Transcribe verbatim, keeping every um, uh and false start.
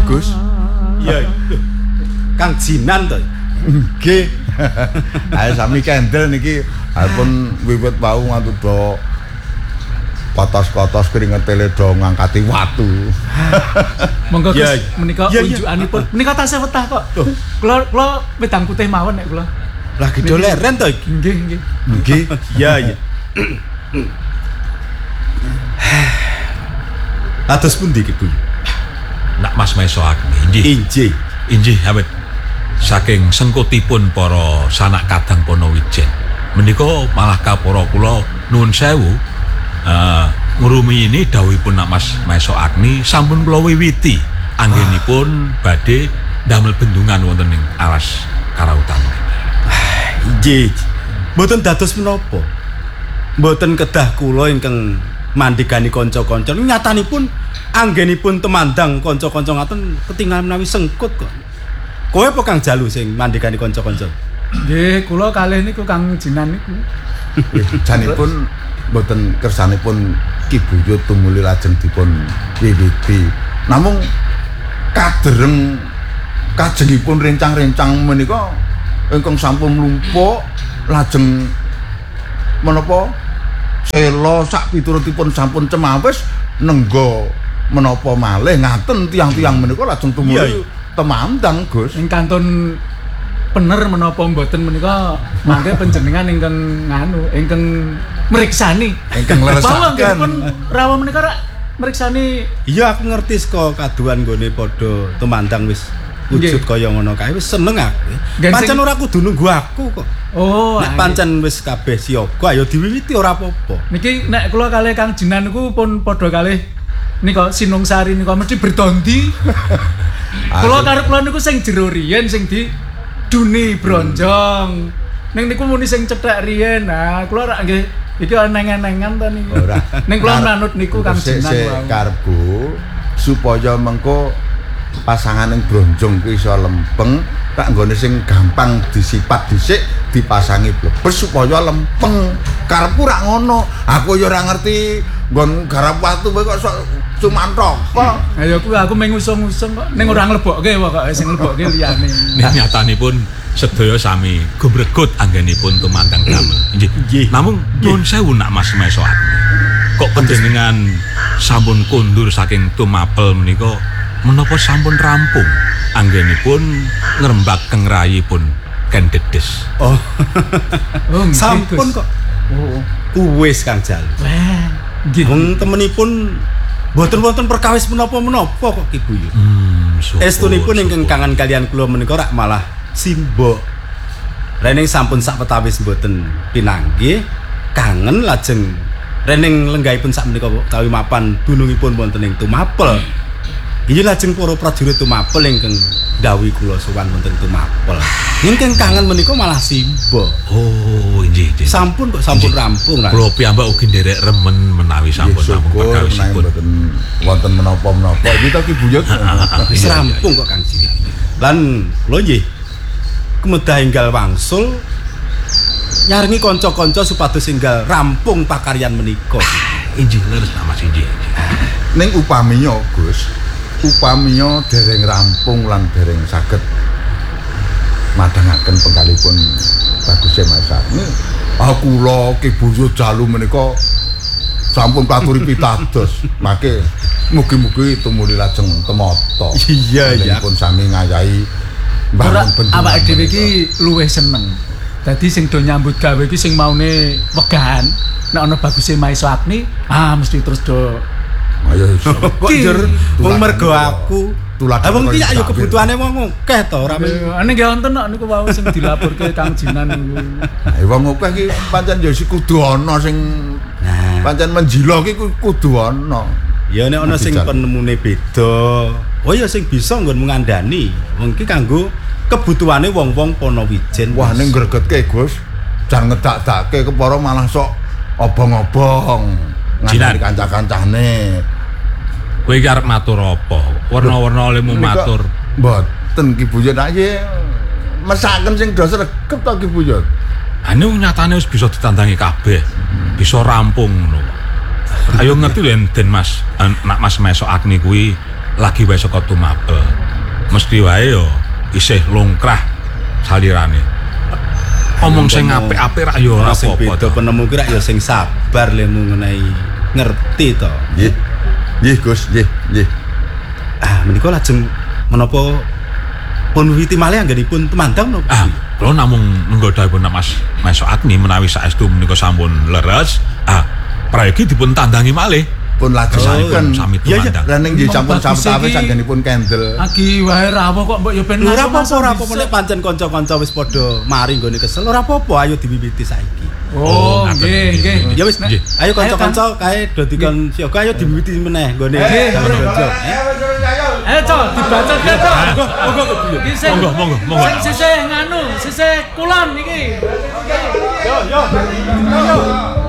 Gus. Iya. Kang Jinan to. Nggih. Ayo sami kendel niki pun wiwit wau nganti do kotos-kotos keringetele do ngangkati watu. Monggo Gus menika unjukanipun. Menika tasih wetah kok. Kula kula wedang putih mawon nek kula. Lagi do leren to iki. Nggih, nggih. Nggih. Iya, iya. Atus pundi iki, Bu? Nak Mas Maeso Agni. Injih. Injih. Injih awit saking sengkutipun para sanak kadang Ponowijen. Menika malah kapara kula nuwun sewu uh, ngrumi ini dawuhipun Nak Mas Maeso Agni sampun kula wiwiti anggenipun badhe damel bendungan wonten ing alas Karautan. Injih. Mboten dados menapa. Mboten kedah kula ingkang mandhegani kanca-kanca. Nyatanipun anggenipun temandang kanca-kanca ngaten ketingal menawi sengkut kok. Kowe apa Kang Jalu sing mandhegani kanca-kanca? Nggih, kula kalih niku Kang Jinan niku. Janipun mboten kersanipun Ki Buyut tumuli lajeng dipun wiwiti. Namung kadereng kajengipun rencang-rencang menika ingkang sampun mlumpuk lajeng menapa sela sak piturutipun sampun cemawis nenggo menapa malih ngaten tiang-tiang menika lajeng tumuli temandang Gus. Ing kantun bener menapa mboten menika mangke panjenengan ingkang nganu ingkang mriksani ingkang leresaken rawa menika rak mriksani. Iya aku ngerti saka kaduan nggone padha temandang wis wujud kaya ngono kae wis seneng aku. Pancen ora kudu nunggu aku kok. Oh, nek pancen wis kabeh siaga ayo diwiwiti ora apa-apa. Niki nek kula kalih Kang Jinan niku pun padha kalih nika Sinungsari nika mesti berdondi. Kula karep kula niku sing jero riyen sing di Duni Bronjong. Ning niku muni sing cethek riyen. Nah, kula rak nggih iki neng-nengan ta niku. Ning kula manut niku Kang Jinan wae. Karbu supaya mengko pasangan ing Bronjong ki iso lempeng, tak nggone sing gampang disipat dhisik dipasangi blebes supaya lempeng. Karepku rak ngono. Aku ya ora ngerti nggon garap watu kowe kok sok cumanthok. Ayo aku aku mengusung-usung kok ning ora nglebokke kok sing nglebokke liyane. Nek nyatanipun sedaya sami gumregut anggenipun tumandang damel. Injih. Namung nuwun sewu Nak Mas Maeso Agni. Kok panjenengan sampun kundur saking tumapel menika menapa sampun rampung anggenipun ngrembak keng rayipun Ken Dedes. Oh. Oh, sampun kok. Oh, wis Kang Jal. Wah, nggih. Wong temenipun mboten wonten perkawis menapa-menapa kok Ki Buyut. Hmm, estunipun ingkang kangen kalian kula menika rak malah simbok. Rening sampun sak petawis mboten pinanggih, kangen lajeng rening lenggahipun sak menika kawi mapan dunungipun wonten ing Tumapel. Iki lajeng para prajurit Tumapel ingkang dawuh kula sowan wonten Tumapel. Ingkang kangen menika malah simbok. Oh, injih, injih. Sampun kok sampun rampung lah. Kula piyambak ugi nderek remen menawi sampun rampung perkawisipun. Wonten menapa-menapa iki ta Ki Buyut. Wis rampung kok Kang Jil. Lan kula nggih kemedah enggal wangsul nyarengi kanca-kanca supados enggal rampung pakaryan menika. Injih leres Mas injih. Ning upaminya Gus, upaminya dereng rampung lan dereng saged madangaken penggalipun Bagus Mas Agni. Aku kula Ki Buyut Jalu menika sampun paturi pitados. Mangke mugi-mugi tumuli lajeng temata. Iya iya. Pun sami ngayahi Ora awake dhewe iki luwih seneng. Dadi sing do nyambut gawe iki sing maune wegahan. Nek ana Bagus Maeso Agni, ah mesti terus do ayo iso. Kok jer wong mergo aku. Tuladan. Wong iki ayo kebutuhane wong akeh to ora ane nggih wonten nek niku wau sing dilaporke Kang Jinan niku. Ha wong akeh iki pancen ya kudu ana sing pancen menjila iki kudu ana. Ya nek ana sing penemune beda, oh ya sing bisa nggon ngandani. Wong iki kanggo kebutuhane wong-wong Ponowijen. Wah ning gregetke Gus, jan ngedak-dakke kepara malah sok obong-obong. Ngandani kanca-kancane. Kowe iki arep matur apa? Warna-warna olehmu matur. Mboten Ki Buyut ae mesaken sing do sregep to Ki Buyut. Ha niku nyatane wis bisa ditandangi kabeh. Bisa rampung ngono. Ayo ngerti lho Den Mas, Nak Mas Maeso Agni kuwi lagi wae saka tumapel. Mesti wae yo isih lungkrah salirane. Omong sing apik-apik rak yo ora sing apa-apa. beda penemu ki rak ya sing sabar le mengenai ngerti to. Nggih. Nggih Gus, nggih, nggih. Ah menika lajeng menapa pun wiwiti malih anggenipun temandang napa? Ah, kula namung nggodhapun Mas Mas Agni menawi saestu menika sampun leres. Ah, prayogi dipun tandangi malih. Pun lajengaken sami iya, iya. tumandang. Reneng nggih sampun Bagus sawetawis iki. anggenipun kendel. Agi wae rawuh kok mbok ya ben Lho ora apa-apa langsung ora bisa. apa-apa nek pancen kanca-kanca wis padha mari nggone kesel ora apa-apa ayo diwiwiti saiki. Oh, ngaten. nggih, nggih. Ya wis, Nggih. ayo kanca-kanca kae do dikon siaga ayo diwiwiti meneh nggone. Kanca. Eh, Cok, dibaca ke, Cok. Monggo, monggo Gusti. Iki sing Monggo, monggo, monggo. sing sisih nganu, sisih kulon iki. Yo yo.